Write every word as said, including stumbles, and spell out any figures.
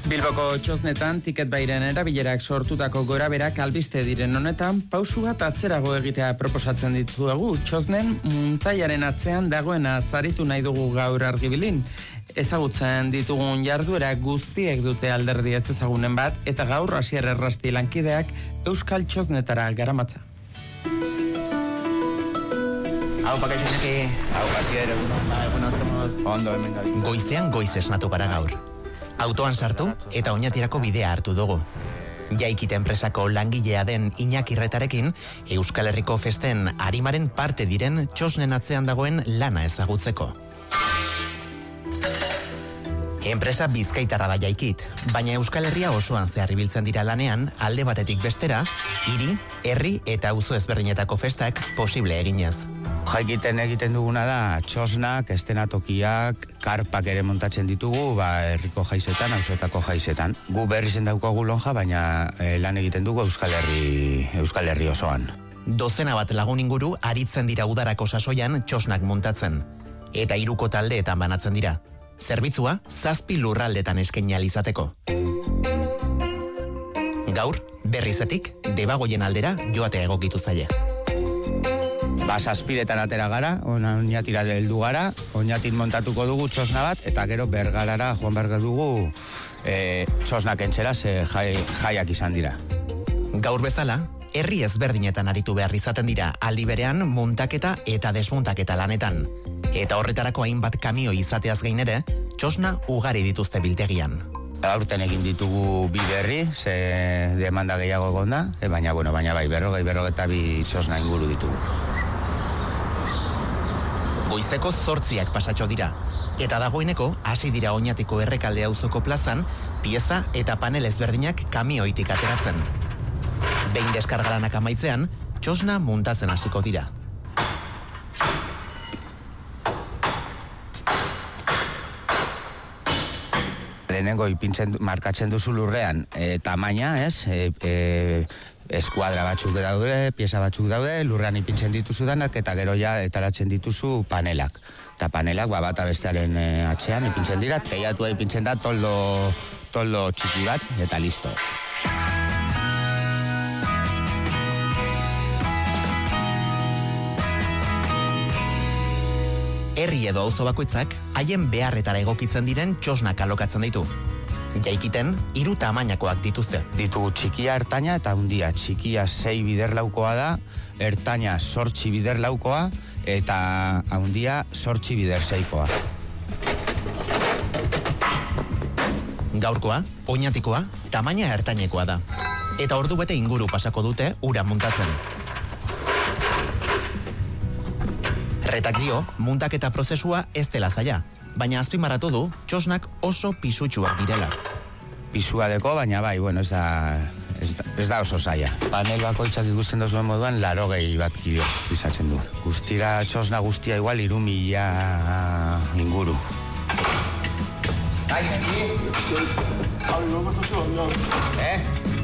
Bilboko txosnetan tiket bairen erabilerak sortutako goraberak albiste diren honetan, pausu bat atzerago egitea proposatzen ditugu. Txosnen muntaiaren atzean dagoena zaritu nahi dugu gaur argibilin. Ezagutzen ditugun jarduera guztiek dute alderdi ez ezagunen bat, eta gaur Asier Errasti lankideak Euskal Txosnetara garamatza. Hau, pakaixeneki. Hau, Asier, egunon. Ondo, hemen gabiz. Goizean goiz esnatu gara gaur. Autoan sartu eta oinatirako bidea hartu dugu. Jaikit enpresako langilea den Iñaki Retarekin, Euskal Herriko festen arimaren parte diren txosnen atzean dagoen lana ezagutzeko. Enpresa bizkaitarra da Jaikit, baina Euskal Herria osoan zehar ibiltzen dira lanean, alde batetik bestera, hiri, herri eta auzo ezberdinetako festak posible eginez. Jaikiten egiten duguna da, txosnak, estenatokiak, karpak ere montatzen ditugu, ba, herriko jaizetan, auzoetako jaizetan. Gu berrizen daukagu lonja, baina e, lan egiten dugu Euskal Herri, Euskal Herri osoan. Dozena bat lagun inguru aritzen dira udarako sasoian txosnak montatzen. Eta hiruko taldeetan banatzen dira. Zerbitzua zazpi lurraldetan eskaini ahal izateko. Gaur, berrizetik, Debagoien aldera joatea egokitu zaie. Ba, zazpiretan atera gara, oinatira heldu gara, oinatin montatuko dugu txosna bat, eta gero Bergarara joan behar dugu e, txosnak entxera, ze jai, jaiak izan dira. Gaur bezala, herri ezberdinetan aritu behar izaten dira aldi berean montaketa eta desmontaketa lanetan. Eta horretarako hainbat kamio izateaz gain ere, txosna ugari dituzte biltegian. Aurten egin ditugu bi berri, ze demanda gehiago egon da, e, baina, bueno, baina bai, berrogei, berrogeta bi txosna inguru ditugu. Goizeko zortziak pasatxo dira, eta dagoeneko hasi dira Oñatiko Errekalde auzoko plazan, pieza eta panel ezberdinak kamioitik ateratzen. Behin deskargalanak amaitzean, txosna muntatzen hasiko dira. Lehenengo ipintzen, markatzen duzu lurrean, e, tamaina, ez, e, e, eskuadra batzuk daude, pieza batzuk daude, lurrean ipintzen dituzu danak, eta gero ja etaratzen dituzu panelak. Eta panelak, ba, bata bestearen e, atzean ipintzen dira, teiatua ipintzen da toldo, toldo txiki bat, eta listo. Herri edo auzo bakoitzak haien beharretara egokitzen diren txosnak alokatzen ditu. Jaikiten hiru tamainakoak dituzte. Ditugu txikia, ertaina eta handia. Txikia sei bider laukoa da, ertaina zortzi bider laukoa eta handia zortzi bider seikoa. Gaurkoa, oinatikoa, tamaina ertainekoa da. Eta ordu bete inguru pasako dute ura muntatzen. Retak dio, muntaketa prozesua ez dela zaila, baina azpimarratu du txosnak oso pisutsuak direla. Pisua deko, baina bai, bueno, ez da, ez da, ez da oso zaila. Panel bakoitzak ikusten dozuen moduan, larogei bat kilo pisatzen du. Guztira txosna guztia igual hiru mila inguru. Eh?